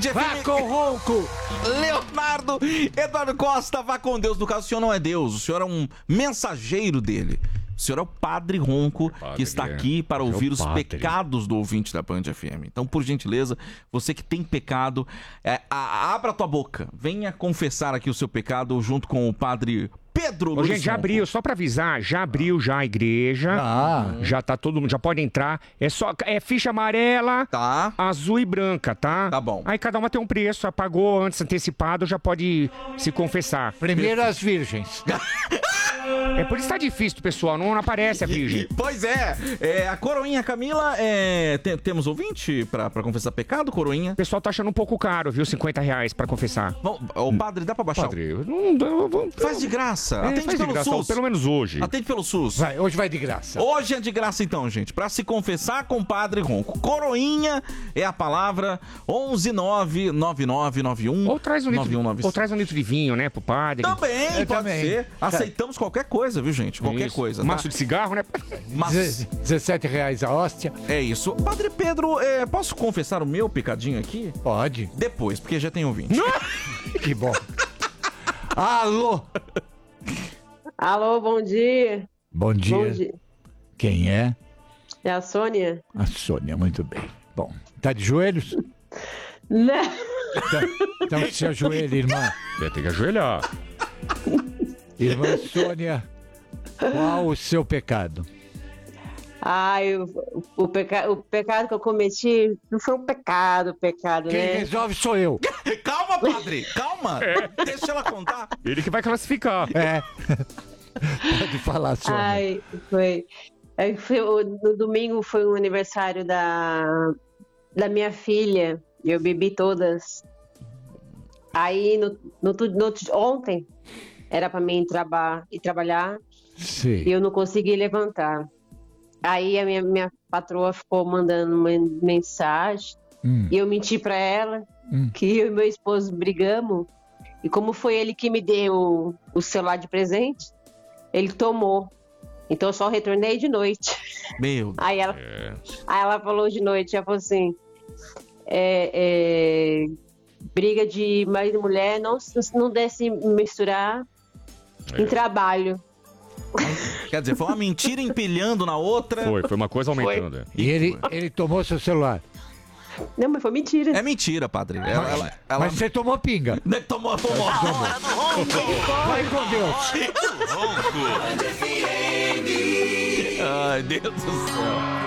Vá com o ronco! Leonardo Eduardo Costa, vá com Deus. No caso, o senhor não é Deus, o senhor é um mensageiro dele. O senhor é o Padre Ronco, que está aqui para ouvir os pecados do ouvinte da Band FM. Então, por gentileza, você que tem pecado, abra a tua boca. Venha confessar aqui o seu pecado junto com o Padre Pedro Luiz. Gente, já abriu, só pra avisar, já abriu já a igreja. Já tá todo mundo, já pode entrar. É ficha amarela, tá, azul e branca, tá? Tá bom. Aí cada uma tem um preço, pagou antes antecipado, já pode se confessar. Primeiro as virgens. É por isso que tá difícil, pessoal, não aparece a virgem. Pois a coroinha Camila, temos ouvinte pra confessar pecado, coroinha? O pessoal tá achando um pouco caro, viu, R$50 pra confessar. Bom, o padre, dá pra baixar? Padre, não dá, faz de graça, atende faz pelo de graça, SUS. pelo menos hoje. Atende pelo SUS. Hoje vai de graça. Hoje é de graça então, gente, pra se confessar com o Padre Ronco. Coroinha é a palavra 1199991. Ou traz um litro de vinho, né, pro padre. Também, pode ser. Aceitamos qualquer coisa, viu, gente? Qualquer coisa. Tá? Maço de cigarro, né? R$17 a hóstia. É isso. Padre Pedro, posso confessar o meu pecadinho aqui? Pode. Depois, porque já tem ouvinte. Que bom. Alô? Alô, bom dia. Bom dia. Bom dia. Quem é? É a Sônia? A Sônia, muito bem. Bom, tá de joelhos? Não. Então se ajoelha, irmã. Vai ter que ajoelhar. Irmã Sônia, qual o seu pecado? O pecado que eu cometi não foi um pecado, Quem né? resolve sou eu. Calma, padre, calma. Deixa ela contar. Ele que vai classificar. Pode falar, Sônia. No domingo foi um aniversário da minha filha. Eu bebi todas. Aí, ontem, era pra mim ir trabalhar. Sim. E eu não consegui levantar. Aí a minha patroa ficou mandando uma mensagem. E eu menti pra ela que eu e meu esposo brigamos. E como foi ele que me deu o celular de presente, ele tomou. Então eu só retornei de noite. Meu Deus. Aí ela falou de noite, ela falou assim, briga de marido e mulher, não deve se misturar em trabalho. Quer dizer, foi uma mentira empilhando na outra. Foi uma coisa aumentando. E ele tomou seu celular? Não, mas foi mentira. É mentira, padre. Mas você tomou pinga? Tomou. Vai com Deus. Ai, Deus do céu.